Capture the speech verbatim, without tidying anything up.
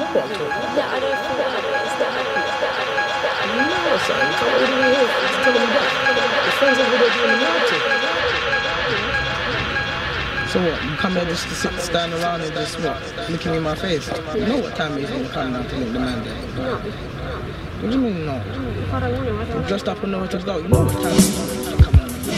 what I'm talking about. Yeah, I don't feel that way. It's not happy. It's not happy. It's not happy. No, son, so what are you doing here? Just telling me that. Your friends over there doing the naughty. So what, you come here just to sit, stand around and just what, looking in my face? You know what time it is when you come down to link the man there? No. What do you mean no? If I don't want him, I don't You're want him. dressed up and nowhere to go. You know what time it is.